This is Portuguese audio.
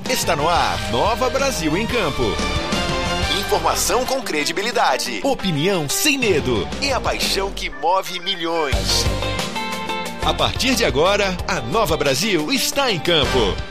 Está no ar, Nova Brasil em Campo. Informação com credibilidade, opinião sem medo e a paixão que move milhões. A partir de agora, a Nova Brasil está em campo.